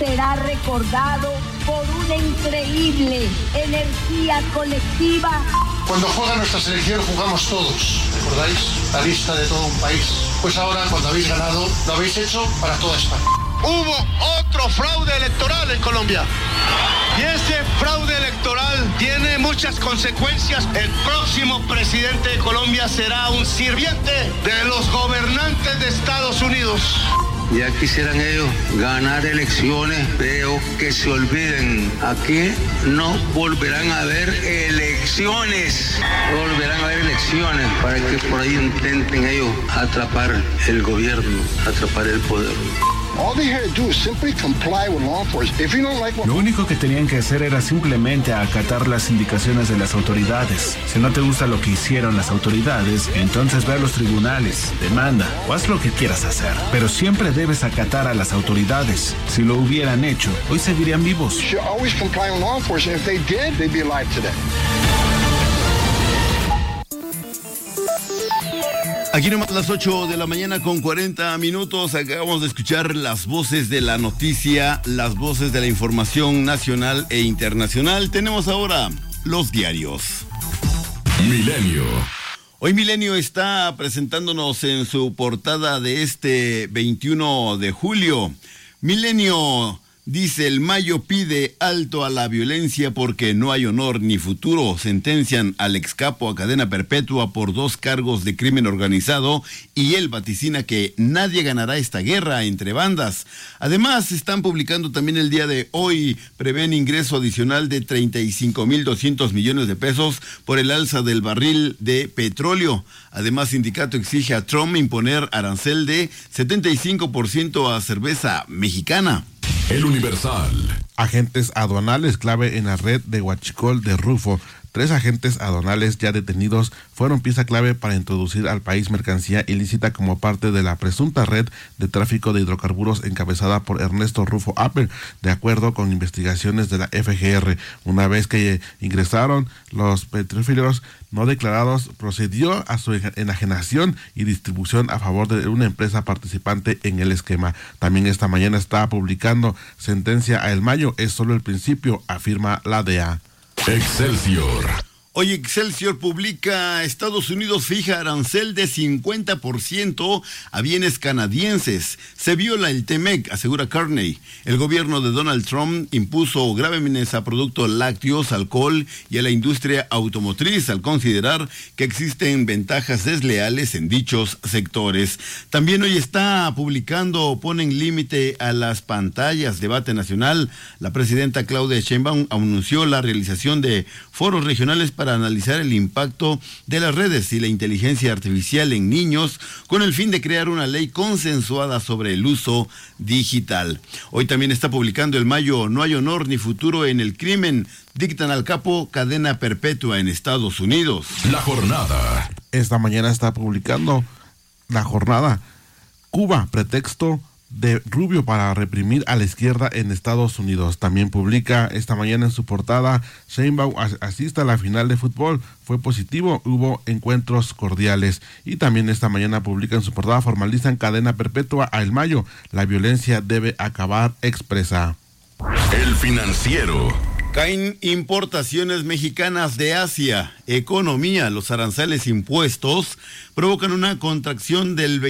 será recordado por una increíble energía colectiva. Cuando juega nuestra selección jugamos todos, ¿recordáis? La lista de todo un país. Pues ahora, cuando habéis ganado, lo habéis hecho para toda España. Hubo otro fraude electoral en Colombia. Y ese fraude electoral tiene muchas consecuencias. El próximo presidente de Colombia será un sirviente de los gobernantes de Estados Unidos. Ya quisieran ellos ganar elecciones, pero que se olviden, aquí no volverán a haber elecciones. No volverán a haber elecciones para que por ahí intenten ellos atrapar el gobierno, atrapar el poder. Lo único que tenían que hacer era simplemente acatar las indicaciones de las autoridades. Si no te gusta lo que hicieron las autoridades, entonces ve a los tribunales, demanda o haz lo que quieras hacer. Pero siempre debes acatar a las autoridades. Si lo hubieran hecho, hoy seguirían vivos. Aquí nomás las 8 de la mañana con 40 minutos. Acabamos de escuchar las voces de la noticia, las voces de la información nacional e internacional. Tenemos ahora los diarios. Milenio. Hoy Milenio está presentándonos en su portada de este 21 de julio. Milenio dice: el Mayo pide alto a la violencia porque no hay honor ni futuro. Sentencian al excapo a cadena perpetua por 2 cargos de crimen organizado y él vaticina que nadie ganará esta guerra entre bandas. Además, están publicando también el día de hoy, prevén ingreso adicional de 35,200 millones de pesos por el alza del barril de petróleo. Además, sindicato exige a Trump imponer arancel de 75% a cerveza mexicana. El Universal. Agentes aduanales clave en la red de huachicol de Rufo. 3 agentes aduanales ya detenidos fueron pieza clave para introducir al país mercancía ilícita como parte de la presunta red de tráfico de hidrocarburos encabezada por Ernesto Rufo Apple, de acuerdo con investigaciones de la FGR. Una vez que ingresaron, los petróleos no declarados procedió a su enajenación y distribución a favor de una empresa participante en el esquema. También esta mañana está publicando sentencia a El Mayo, es solo el principio, afirma la DEA. Excelsior. Hoy Excelsior publica: Estados Unidos fija arancel de 50% a bienes canadienses. Se viola el TEMEC, asegura Carney. El gobierno de Donald Trump impuso grámenes a productos lácteos, alcohol y a la industria automotriz al considerar que existen ventajas desleales en dichos sectores. También hoy está publicando: ponen límite a las pantallas. Debate nacional. La presidenta Claudia Sheinbaum anunció la realización de foros regionales para analizar el impacto de las redes y la inteligencia artificial en niños con el fin de crear una ley consensuada sobre el uso digital. Hoy también está publicando El Mayo: no hay honor ni futuro en el crimen. Dictan al capo cadena perpetua en Estados Unidos. La Jornada. Esta mañana está publicando La Jornada. Cuba, pretexto de Rubio para reprimir a la izquierda en Estados Unidos. También publica esta mañana en su portada: Sheinbaum asiste a la final de fútbol, fue positivo, hubo encuentros cordiales. Y también esta mañana publica en su portada: formalizan cadena perpetua a El Mayo, la violencia debe acabar, expresa. El Financiero. Caen importaciones mexicanas de Asia. Economía. Los aranceles impuestos provocan una contracción del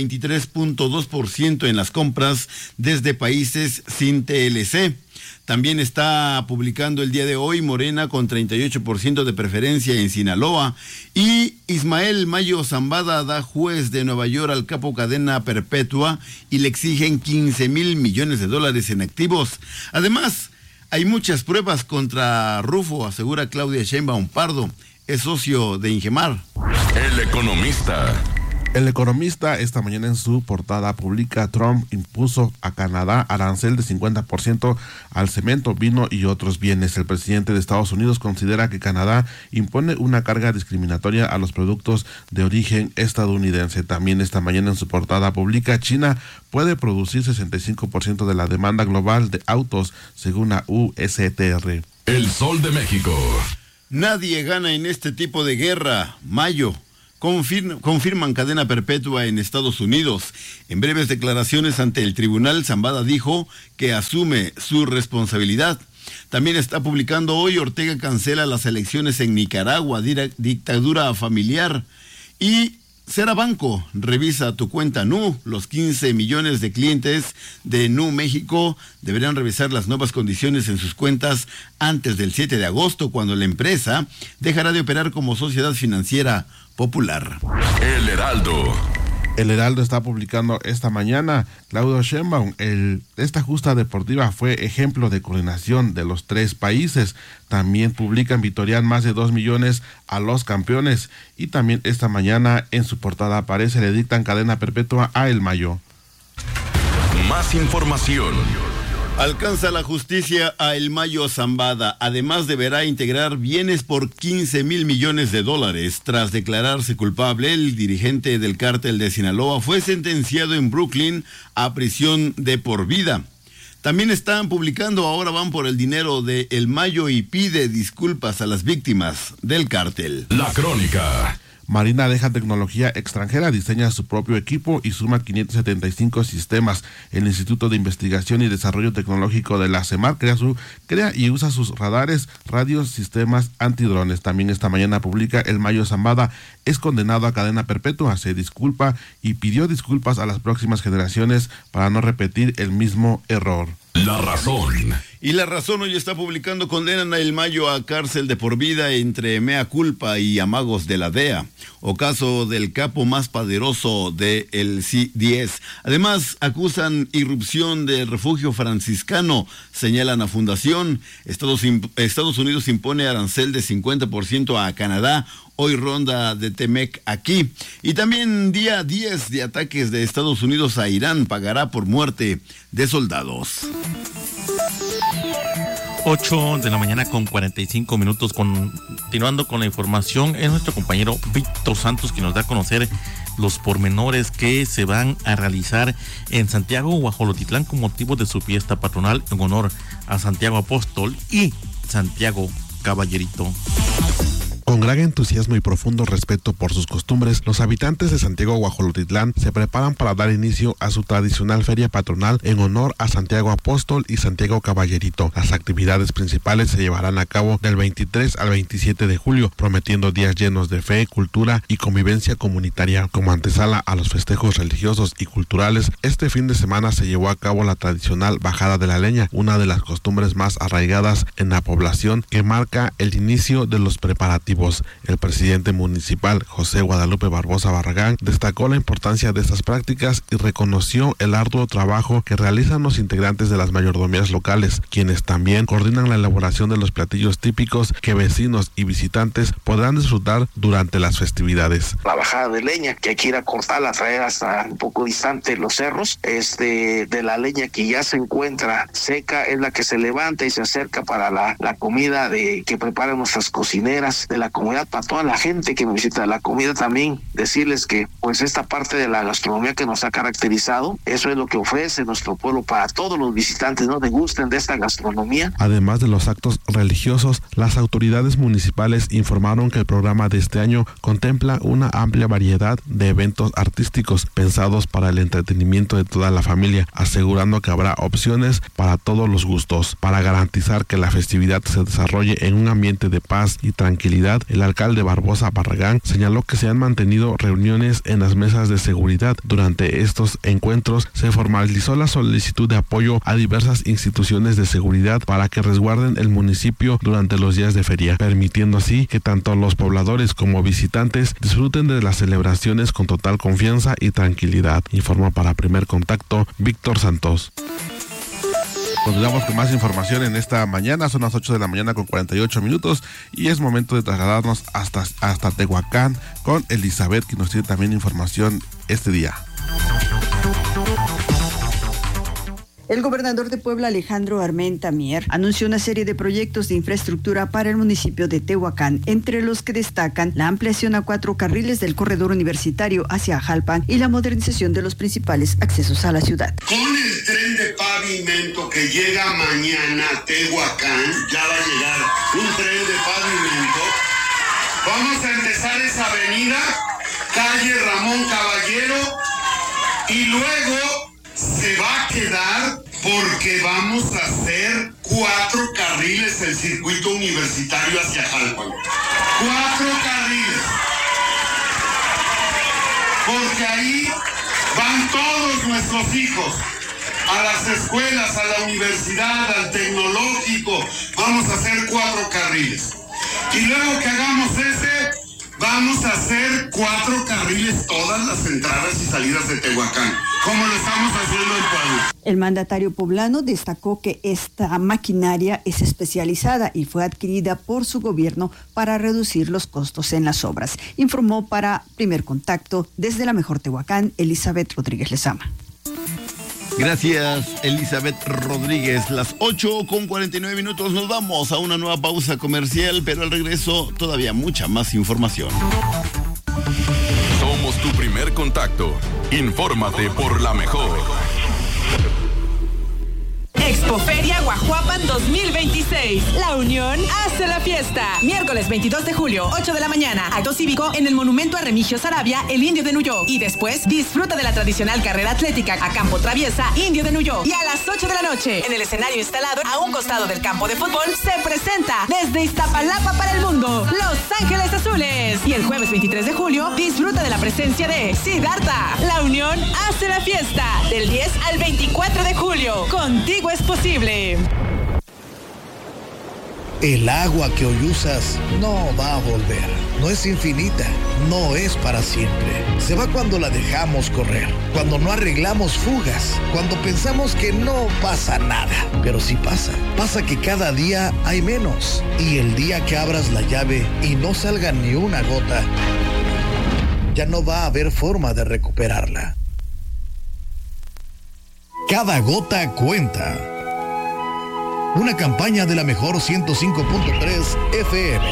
23.2% en las compras desde países sin TLC. También está publicando el día de hoy Morena con 38% de preferencia en Sinaloa. Y Ismael Mayo Zambada da juez de Nueva York al capo cadena perpetua y le exigen 15,000 millones de dólares en activos. Además, hay muchas pruebas contra Rufo, asegura Claudia Sheinbaum Pardo, es socio de Ingemar. El Economista. El Economista esta mañana en su portada publica: Trump impuso a Canadá arancel de 50% al cemento, vino y otros bienes. El presidente de Estados Unidos considera que Canadá impone una carga discriminatoria a los productos de origen estadounidense. También esta mañana en su portada publica: China puede producir 65% de la demanda global de autos, según la USTR. El Sol de México. Nadie gana en este tipo de guerra. Mayo. confirman cadena perpetua en Estados Unidos. En breves declaraciones ante el tribunal, Zambada dijo que asume su responsabilidad. También está publicando hoy: Ortega cancela las elecciones en Nicaragua, dictadura familiar. Y Serabanco revisa tu cuenta Nu. Los 15 millones de clientes de Nu México deberán revisar las nuevas condiciones en sus cuentas antes del 7 de agosto, cuando la empresa dejará de operar como sociedad financiera popular. El Heraldo. El Heraldo está publicando esta mañana: Claudio Sheinbaum, esta justa deportiva fue ejemplo de coordinación de los tres países. También publican Vitorian más de 2 millones a los campeones. Y también esta mañana en su portada aparece: le dictan cadena perpetua a El Mayo. Más información. Alcanza la justicia a El Mayo Zambada. Además, deberá integrar bienes por 15 mil millones de dólares. Tras declararse culpable, el dirigente del cártel de Sinaloa fue sentenciado en Brooklyn a prisión de por vida. También están publicando Ahora van por el dinero de El Mayo y pide disculpas a las víctimas del cártel. La Crónica. Marina deja tecnología extranjera, diseña su propio equipo y suma 575 sistemas. El Instituto de Investigación y Desarrollo Tecnológico de la CEMAR crea y usa sus radares, radios, sistemas antidrones. También esta mañana publica El Mayo Zambada es condenado a cadena perpetua, se disculpa y pidió disculpas a las próximas generaciones para no repetir el mismo error. La Razón. Y La Razón hoy está publicando: condenan a El Mayo a cárcel de por vida entre mea culpa y amagos de la DEA. Ocaso del capo más poderoso del C-10. Además, acusan irrupción del refugio franciscano. Señalan a Fundación. Estados Unidos impone arancel de 50% a Canadá. Hoy ronda de TEMEC aquí. Y también día 10 de ataques de Estados Unidos a Irán. Pagará por muerte de soldados. 8 de la mañana con 45 minutos. Continuando con la información, es nuestro compañero Víctor Santos quien nos da a conocer los pormenores que se van a realizar en Santiago Guajolotitlán con motivo de su fiesta patronal en honor a Santiago Apóstol y Santiago Caballerito. Con gran entusiasmo y profundo respeto por sus costumbres, los habitantes de Santiago Guajolotitlán se preparan para dar inicio a su tradicional feria patronal en honor a Santiago Apóstol y Santiago Caballerito. Las actividades principales se llevarán a cabo del 23 al 27 de julio, prometiendo días llenos de fe, cultura y convivencia comunitaria. Como antesala a los festejos religiosos y culturales, este fin de semana se llevó a cabo la tradicional bajada de la leña, una de las costumbres más arraigadas en la población que marca el inicio de los preparativos. El presidente municipal, José Guadalupe Barbosa Barragán, destacó la importancia de estas prácticas y reconoció el arduo trabajo que realizan los integrantes de las mayordomías locales, quienes también coordinan la elaboración de los platillos típicos que vecinos y visitantes podrán disfrutar durante las festividades. La bajada de leña, que hay que ir a cortarla, traer hasta un poco distante los cerros, de la leña que ya se encuentra seca, es la que se levanta y se acerca para la comida que preparan nuestras cocineras de la comunidad, para toda la gente que me visita. La comida también, decirles que pues esta parte de la gastronomía que nos ha caracterizado, eso es lo que ofrece nuestro pueblo para todos los visitantes, ¿no? Degusten de esta gastronomía. Además de los actos religiosos, las autoridades municipales informaron que el programa de este año contempla una amplia variedad de eventos artísticos pensados para el entretenimiento de toda la familia, asegurando que habrá opciones para todos los gustos. Para garantizar que la festividad se desarrolle en un ambiente de paz y tranquilidad, el alcalde Barbosa Barragán señaló que se han mantenido reuniones en las mesas de seguridad. Durante estos encuentros se formalizó la solicitud de apoyo a diversas instituciones de seguridad para que resguarden el municipio durante los días de feria, permitiendo así que tanto los pobladores como visitantes disfruten de las celebraciones con total confianza y tranquilidad. Informa para Primer Contacto Víctor Santos. Continuamos con más información en esta mañana. Son las 8 de la mañana con 48 minutos y es momento de trasladarnos hasta Tehuacán con Elizabeth, que nos tiene también información este día. El gobernador de Puebla, Alejandro Armenta Mier, anunció una serie de proyectos de infraestructura para el municipio de Tehuacán, entre los que destacan la ampliación a 4 carriles del corredor universitario hacia Jalpan y la modernización de los principales accesos a la ciudad. Con el tren de pavimento que llega mañana a Tehuacán, ya va a llegar un tren de pavimento. Vamos a empezar esa avenida calle Ramón Caballero, y luego se va a quedar porque vamos a hacer 4 carriles el circuito universitario hacia Jalpan. 4 carriles. Porque ahí van todos nuestros hijos a las escuelas, a la universidad, al tecnológico. Vamos a hacer 4 carriles. Y luego que hagamos ese, vamos a hacer 4 carriles todas las entradas y salidas de Tehuacán, como lo estamos haciendo en Puebla. El mandatario poblano destacó que esta maquinaria es especializada y fue adquirida por su gobierno para reducir los costos en las obras. Informó para Primer Contacto desde la mejor Tehuacán, Elizabeth Rodríguez Lezama. Gracias, Elizabeth Rodríguez. Las 8:49. Nos vamos a una nueva pausa comercial, pero al regreso todavía mucha más información. Somos tu primer contacto. Infórmate por la mejor. Expoferia Guajuapan 2026. La Unión hace la fiesta. Miércoles 22 de julio, 8 de la mañana. Acto cívico en el monumento a Remigio Saravia, el Indio de Nuyó. Y después disfruta de la tradicional carrera atlética a campo traviesa Indio de Nuyó. Y a las 8 de la noche, en el escenario instalado a un costado del campo de fútbol, se presenta desde Iztapalapa para el mundo Los Ángeles Azules. Y el jueves 23 de julio, disfruta de la presencia de Siddhartha. La Unión hace la fiesta del 10 al 24 de julio. Contigo es posible. El agua que hoy usas no va a volver. No es infinita, no es para siempre. Se va cuando la dejamos correr, cuando no arreglamos fugas, cuando pensamos que no pasa nada. Pero sí pasa. Pasa que cada día hay menos. Y el día que abras la llave y no salga ni una gota, ya no va a haber forma de recuperarla. Cada gota cuenta. Una campaña de la mejor 105.3 FM.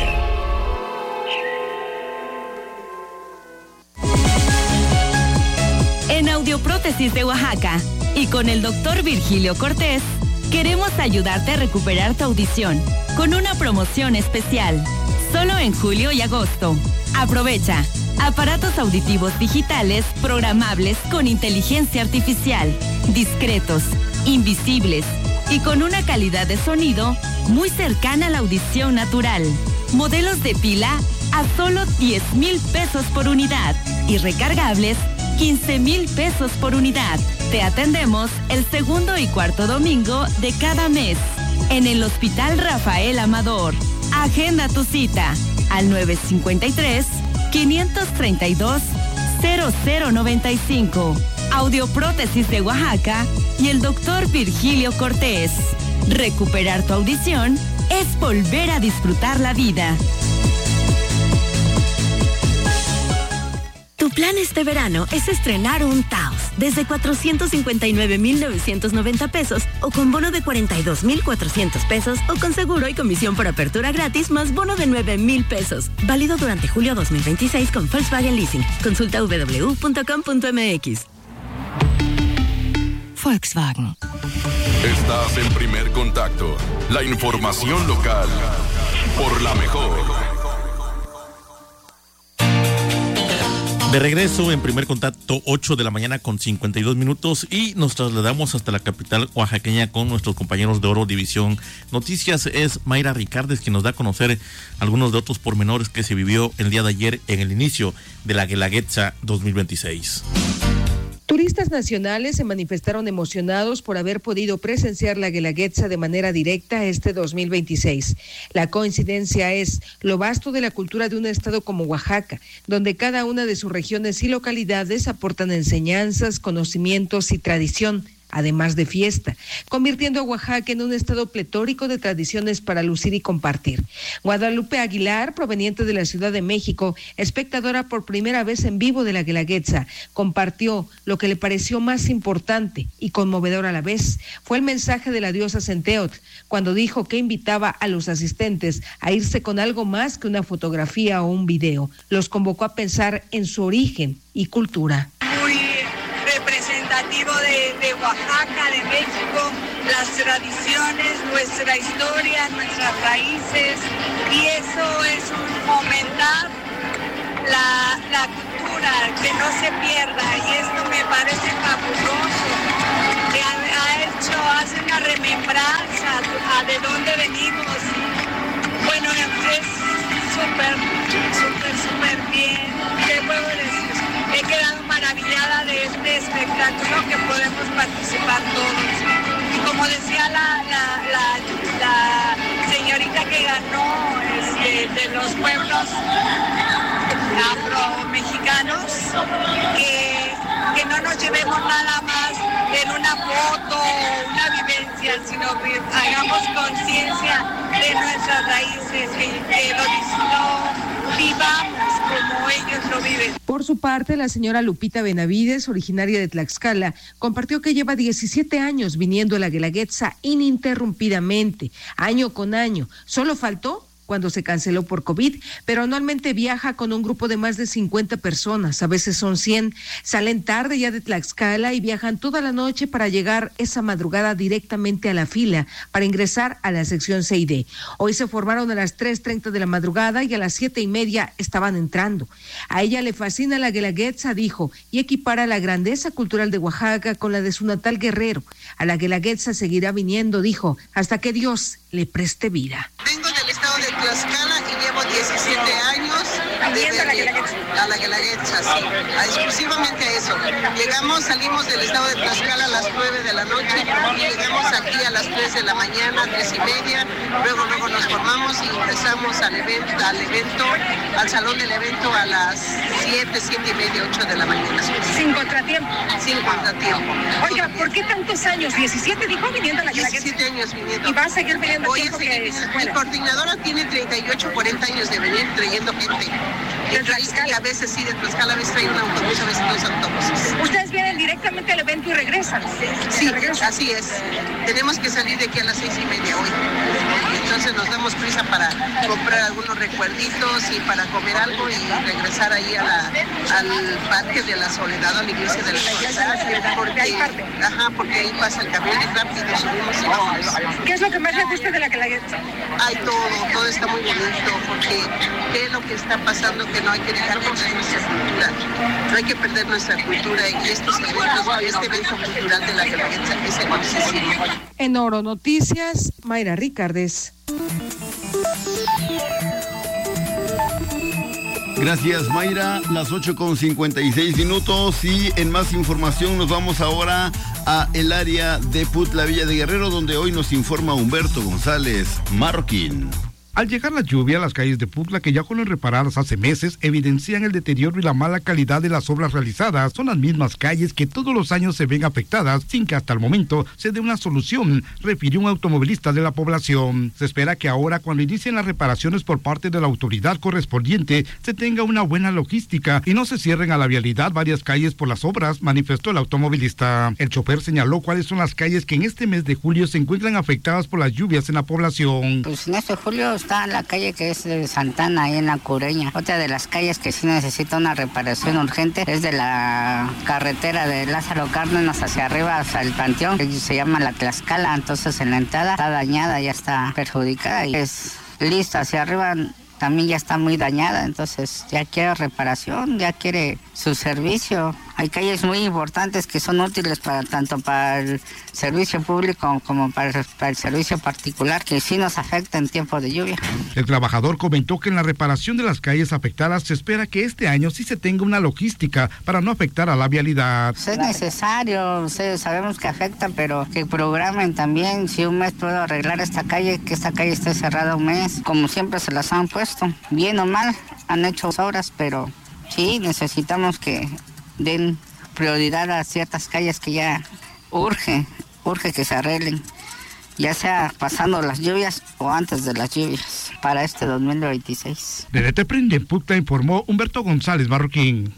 En Audioprótesis de Oaxaca y con el Dr. Virgilio Cortés, queremos ayudarte a recuperar tu audición con una promoción especial. Solo en julio y agosto. Aprovecha. Aparatos auditivos digitales programables con inteligencia artificial, discretos, invisibles y con una calidad de sonido muy cercana a la audición natural. Modelos de pila a solo 10,000 pesos por unidad y recargables 15,000 pesos por unidad. Te atendemos el segundo y cuarto domingo de cada mes en el Hospital Rafael Amador. Agenda tu cita al 953-532-0095. Audioprótesis de Oaxaca y el Dr. Virgilio Cortés. Recuperar tu audición es volver a disfrutar la vida. Tu plan este verano es estrenar un Taos desde 459,990 pesos o con bono de 42,400 pesos o con seguro y comisión por apertura gratis más bono de 9,000 pesos. Válido durante julio 2026 con Volkswagen Leasing. Consulta www.com.mx. Volkswagen. Estás en Primer Contacto. La información local por la mejor. De regreso en Primer Contacto, 8 de la mañana con 52 minutos y nos trasladamos hasta la capital oaxaqueña con nuestros compañeros de Oro División Noticias. Es Mayra Ricardes quien nos da a conocer algunos de otros pormenores que se vivió el día de ayer en el inicio de la Guelaguetza 2026. Turistas nacionales se manifestaron emocionados por haber podido presenciar la Guelaguetza de manera directa este 2026. La coincidencia es lo vasto de la cultura de un estado como Oaxaca, donde cada una de sus regiones y localidades aportan enseñanzas, conocimientos y tradición, además de fiesta, convirtiendo a Oaxaca en un estado pletórico de tradiciones para lucir y compartir. Guadalupe Aguilar, proveniente de la Ciudad de México, espectadora por primera vez en vivo de la Guelaguetza, compartió lo que le pareció más importante y conmovedor a la vez. Fue el mensaje de la diosa Centeotl, cuando dijo que invitaba a los asistentes a irse con algo más que una fotografía o un video. Los convocó a pensar en su origen y cultura. Representativo de Oaxaca, de México, las tradiciones, nuestra historia, nuestras raíces, y eso es un fomentar la cultura, que no se pierda, y esto me parece fabuloso, que hace una remembranza a de dónde venimos. Bueno, es súper bien. ¿Qué puedo decir? He quedado maravillada de este espectáculo que podemos participar todos. Y como decía la señorita que ganó de los pueblos afro-mexicanos, que no nos llevemos nada más en una foto o una vivencia, sino que hagamos conciencia de nuestras raíces, que lo vivamos como ellos lo viven. Por su parte, la señora Lupita Benavides, originaria de Tlaxcala, compartió que lleva 17 años viniendo a la Guelaguetza ininterrumpidamente, año con año. Solo faltó cuando se canceló por COVID, pero anualmente viaja con un grupo de más de 50 personas, a veces son 100, salen tarde ya de Tlaxcala y viajan toda la noche para llegar esa madrugada directamente a la fila para ingresar a la sección C&D. Hoy se formaron a las 3:30 de la madrugada y a las 7:30 estaban entrando. A ella le fascina la Guelaguetza, dijo, y equipara la grandeza cultural de Oaxaca con la de su natal Guerrero. A la Guelaguetza seguirá viniendo, dijo, hasta que Dios le preste vida. Vengo del estado de Tlaxcala y llevo 17 años a la Guelaguetza, sí, exclusivamente a eso. Salimos del estado de Tlaxcala a las 9 de la noche y llegamos aquí a las 3 de la mañana, 3:30, luego nos formamos y ingresamos al evento, al salón del evento a las 7:30, 8 de la mañana. ¿Sin contratiempo? Sin contratiempo. Oiga, ¿por qué tantos años? 17 dijo viniendo a la Guelaguetza. 17 años viniendo. ¿Y va a seguir viniendo? Mi coordinadora tiene 38, 40 años de venir trayendo gente. Y a veces sí, de Tlaxcala a veces trae un autobús, a veces 2 autobuses. ¿Ustedes vienen directamente al evento y regresan? Sí, así es. Tenemos que salir de aquí a las 6:30 hoy. Entonces nos damos prisa para comprar algunos recuerditos y para comer algo y regresar ahí al Parque de la Soledad, a la iglesia de la Soledad. Porque ahí pasa el camión y rápido subimos y vamos. ¿Qué es lo que más le gusta de la Guelaguetza? Hay todo está muy bonito, porque ¿qué es lo que está pasando? Que no hay que dejar perder nuestra cultura. No hay que perder nuestra cultura y este evento cultural de la Guelaguetza es hermosísimo. En Oro Noticias, Mayra Ricardes. Gracias, Mayra. Las 8:56 y en más información nos vamos ahora a el área de Putla, Villa de Guerrero, donde hoy nos informa Humberto González Marroquín. Al llegar la lluvia, las calles de Putla, que ya fueron reparadas hace meses, evidencian el deterioro y la mala calidad de las obras realizadas. Son las mismas calles que todos los años se ven afectadas, sin que hasta el momento se dé una solución, refirió un automovilista de la población. Se espera que ahora, cuando inicien las reparaciones por parte de la autoridad correspondiente, se tenga una buena logística y no se cierren a la vialidad varias calles por las obras, manifestó el automovilista. El chofer señaló cuáles son las calles que en este mes de julio se encuentran afectadas por las lluvias en la población. Pues en este julio está la calle que es de Santana, ahí en La Cureña. Otra de las calles que sí necesita una reparación urgente es de la carretera de Lázaro Cárdenas hacia arriba, hacia el Panteón, que se llama La Tlaxcala. Entonces en la entrada está dañada, ya está perjudicada y es lista. Hacia arriba también ya está muy dañada, entonces ya quiere reparación, ya quiere su servicio. Hay calles muy importantes que son útiles tanto para el servicio público como para el servicio particular, que sí nos afecta en tiempo de lluvia. El trabajador comentó que en la reparación de las calles afectadas se espera que este año sí se tenga una logística para no afectar a la vialidad. Pues es necesario, sabemos que afecta, pero que programen también, si un mes puedo arreglar esta calle, que esta calle esté cerrada un mes, como siempre se las han puesto, bien o mal, han hecho obras, pero sí necesitamos que den prioridad a ciertas calles que ya urge que se arreglen, ya sea pasando las lluvias o antes de las lluvias, para este 2026. Desde Teprende, en Putla, informó Humberto González Marroquín.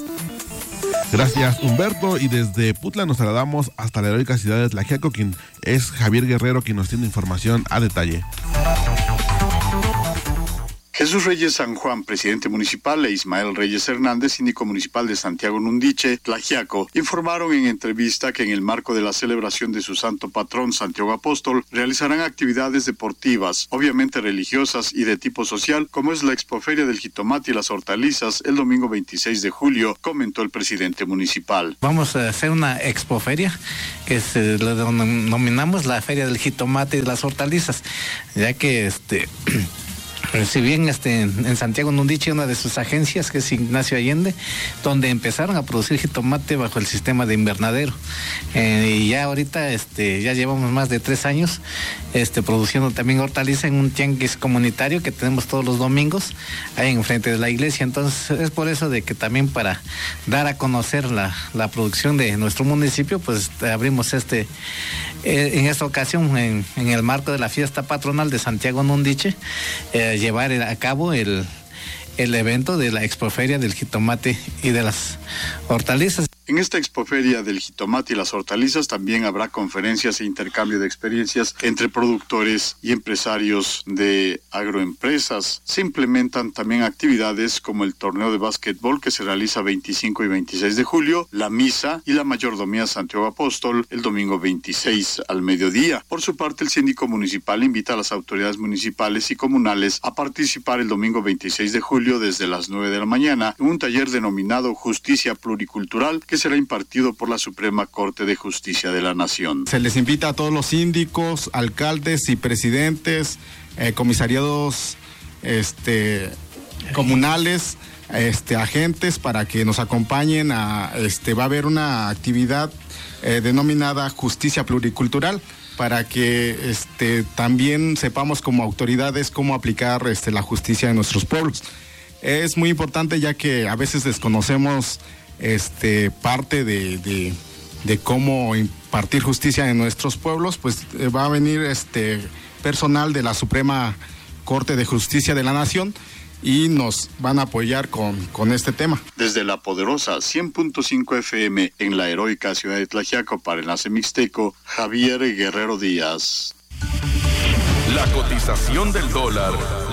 Gracias, Humberto, y desde Putla nos trasladamos hasta la heroica ciudad de Tlaxiaco, quien es Javier Guerrero, quien nos tiene información a detalle. Jesús Reyes San Juan, presidente municipal, e Ismael Reyes Hernández, síndico municipal de Santiago Nundiche, Tlaxiaco, informaron en entrevista que en el marco de la celebración de su santo patrón, Santiago Apóstol, realizarán actividades deportivas, obviamente religiosas y de tipo social, como es la Expoferia del Jitomate y las Hortalizas, el domingo 26 de julio, comentó el presidente municipal. Vamos a hacer una expoferia que le denominamos la Feria del Jitomate y de las Hortalizas, ya que si bien en Santiago Nundiche, una de sus agencias, que es Ignacio Allende, donde empezaron a producir jitomate bajo el sistema de invernadero. Y ya ahorita ya llevamos más de 3 años produciendo también hortaliza en un tianguis comunitario que tenemos todos los domingos ahí enfrente de la iglesia. Entonces es por eso de que también para dar a conocer la producción de nuestro municipio, pues abrimos en esta ocasión en el marco de la fiesta patronal de Santiago Nundiche, llevar a cabo el evento de la Expoferia del Jitomate y de las Hortalizas. En esta Expoferia del Jitomate y las Hortalizas también habrá conferencias e intercambio de experiencias entre productores y empresarios de agroempresas. Se implementan también actividades como el torneo de básquetbol que se realiza 25 y 26 de julio, la misa y la mayordomía Santiago Apóstol el domingo 26 al mediodía. Por su parte, el síndico municipal invita a las autoridades municipales y comunales a participar el domingo 26 de julio desde las 9 de la mañana en un taller denominado Justicia Pluricultural que será impartido por la Suprema Corte de Justicia de la Nación. Se les invita a todos los síndicos, alcaldes y presidentes, comisariados comunales, agentes, para que nos acompañen va a haber una actividad denominada Justicia Pluricultural, para que también sepamos como autoridades cómo aplicar la justicia en nuestros pueblos. Es muy importante, ya que a veces desconocemos parte de cómo impartir justicia en nuestros pueblos. Pues va a venir personal de la Suprema Corte de Justicia de la Nación y nos van a apoyar con este tema. Desde la poderosa 100.5 FM en la heroica ciudad de Tlaxiaco para Enlace Mixteco, Javier Guerrero Díaz. La cotización del dólar.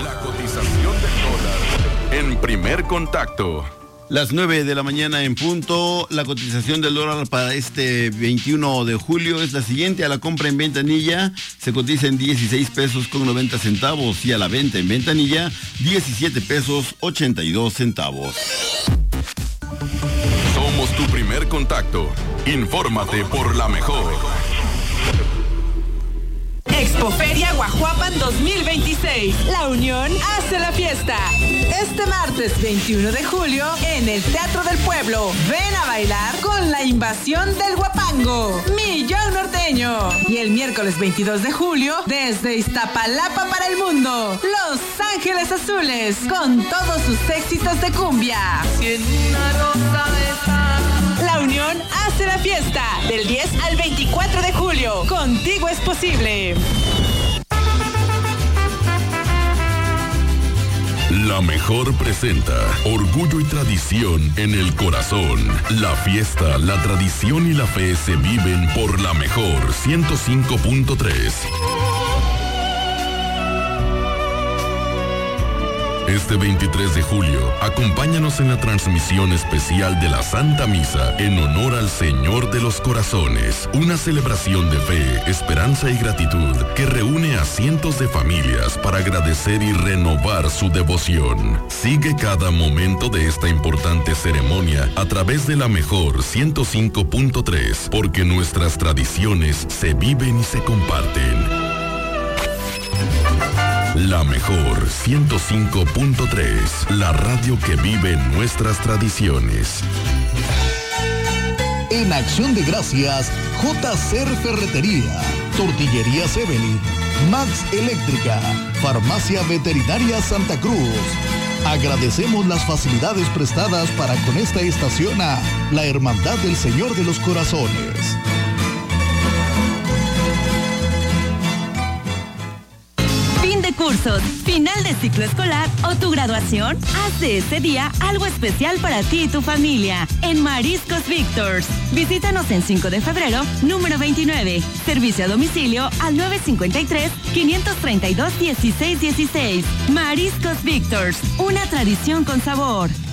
En Primer Contacto. Las 9 de la mañana en punto. La cotización del dólar para este 21 de julio es la siguiente. A la compra en ventanilla se cotiza en 16 pesos con 90 centavos y a la venta en ventanilla 17 pesos 82 centavos. Somos tu primer contacto. Infórmate por la mejor. Expoferia Guajuapan 2026. La Unión hace la fiesta. Este martes 21 de julio en el Teatro del Pueblo. Ven a bailar con la invasión del Guapango, Millón Norteño. Y el miércoles 22 de julio desde Iztapalapa para el mundo, Los Ángeles Azules con todos sus éxitos de cumbia. La Unión hace la fiesta del 10 al 24 de julio. Contigo es posible. La mejor presenta Orgullo y Tradición en el Corazón. La fiesta, la tradición y la fe se viven por la mejor 105.3. Este 23 de julio, acompáñanos en la transmisión especial de la Santa Misa en honor al Señor de los Corazones, una celebración de fe, esperanza y gratitud que reúne a cientos de familias para agradecer y renovar su devoción. Sigue cada momento de esta importante ceremonia a través de la mejor 105.3, porque nuestras tradiciones se viven y se comparten. La mejor 105.3, la radio que vive nuestras tradiciones. En Acción de Gracias, JCR Ferretería, Tortillería Evelyn, Max Eléctrica, Farmacia Veterinaria Santa Cruz. Agradecemos las facilidades prestadas para con esta estación a la Hermandad del Señor de los Corazones. cursos, final de ciclo escolar o tu graduación, haz de este día algo especial para ti y tu familia en Mariscos Victors. Visítanos en 5 de febrero, número 29. Servicio a domicilio al 953-532-1616. Mariscos Victors, una tradición con sabor.